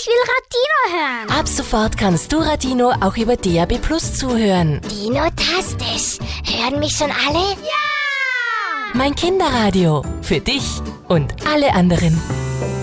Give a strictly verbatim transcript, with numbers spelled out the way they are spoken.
will Radino hören. Ab sofort kannst du Radino auch über D A B Plus zuhören. Dino-tastisch. Hören mich schon alle? Ja! Mein Kinderradio. Für dich und alle anderen.